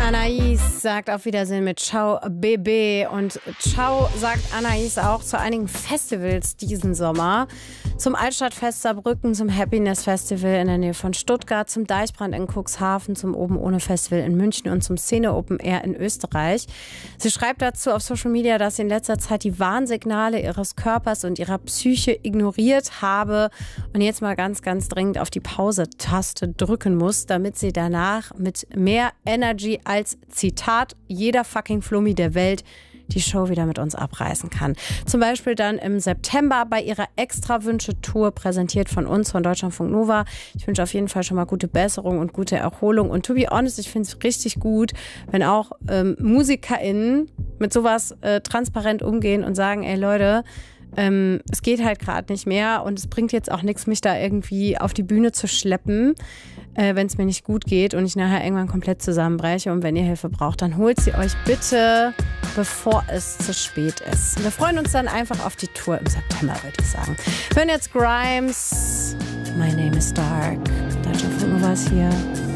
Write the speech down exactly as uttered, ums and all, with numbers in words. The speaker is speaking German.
Anais sagt auf Wiedersehen mit Ciao Bébé und Ciao sagt Anais auch zu einigen Festivals diesen Sommer. Zum Altstadtfest Saarbrücken, zum Happiness Festival in der Nähe von Stuttgart, zum Deichbrand in Cuxhaven, zum Oben ohne Festival in München und zum Szene Open Air in Österreich. Sie schreibt dazu auf Social Media, dass sie in letzter Zeit die Warnsignale ihres Körpers und ihrer Psyche ignoriert habe und jetzt mal ganz, ganz dringend auf die Pause-Taste drücken muss, damit sie danach mit mehr Energy als Zitat jeder fucking Flummi der Welt die Show wieder mit uns abreißen kann. Zum Beispiel dann im September bei ihrer Extra-Wünsche-Tour, präsentiert von uns, von Deutschlandfunk Nova. Ich wünsche auf jeden Fall schon mal gute Besserung und gute Erholung. Und to be honest, ich finde es richtig gut, wenn auch ähm, MusikerInnen mit sowas äh, transparent umgehen und sagen, ey Leute, ähm, es geht halt gerade nicht mehr und es bringt jetzt auch nichts, mich da irgendwie auf die Bühne zu schleppen, äh, wenn es mir nicht gut geht und ich nachher irgendwann komplett zusammenbreche. Und wenn ihr Hilfe braucht, dann holt sie euch bitte, bevor es zu spät ist. Wir freuen uns dann einfach auf die Tour im September, würde ich sagen. Wir hören jetzt Grimes. My name is Dark. Deutschlandfunk Nova ist hier.